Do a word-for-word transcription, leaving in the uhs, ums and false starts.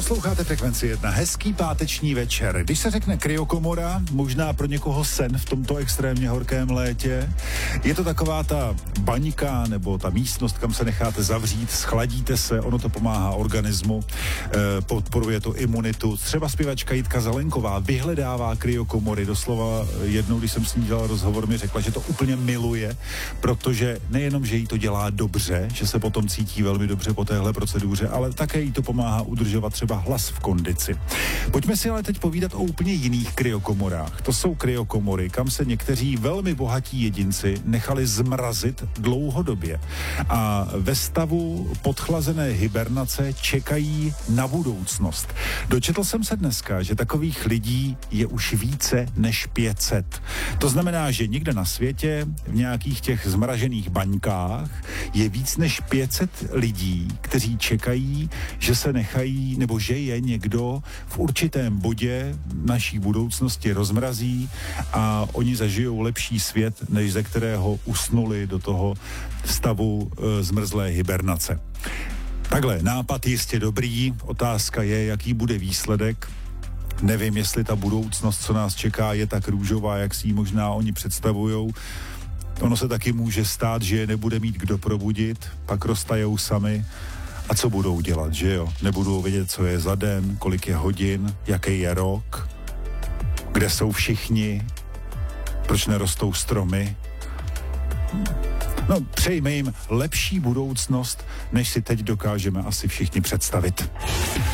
Posloucháte Frekvenci jedna. Hezký páteční večer. Když se řekne kryokomora, možná pro někoho sen v tomto extrémně horkém létě, je to taková ta baňka nebo ta místnost, kam se necháte zavřít, schladíte se, ono to pomáhá organismu, eh, podporuje to imunitu. Třeba zpěvačka Jitka Zelenková vyhledává kryokomory. Doslova jednou, když jsem s ní dělal rozhovor, mi řekla, že to úplně miluje, protože nejenom, že jí to dělá dobře, že se potom cítí velmi dobře po téhle proceduře, ale také jí to pomáhá udržovat třeba hlas v kondici. Pojďme si ale teď povídat o úplně jiných kryokomorách. To jsou kryokomory, kam se někteří velmi bohatí jedinci nechali zmrazit dlouhodobě a ve stavu podchlazené hibernace čekají na budoucnost. Dočetl jsem se dneska, že takových lidí je už více než pět set. To znamená, že někde na světě v nějakých těch zmražených baňkách je víc než pět set lidí, kteří čekají, že se nechají, nebo že je někdo v určitém bodě naší budoucnosti rozmrazí a oni zažijou lepší svět, než ze kterého usnuli do toho stavu e, zmrzlé hibernace. Takhle, nápad jistě dobrý, otázka je, jaký bude výsledek. Nevím, jestli ta budoucnost, co nás čeká, je tak růžová, jak si ji možná oni představujou. Ono se taky může stát, že je nebude mít kdo probudit, pak roztajou sami. A co budou dělat, že jo? Nebudou vědět, co je za den, kolik je hodin, jaký je rok, kde jsou všichni, proč nerostou stromy. No, přejme jim lepší budoucnost, než si teď dokážeme asi všichni představit.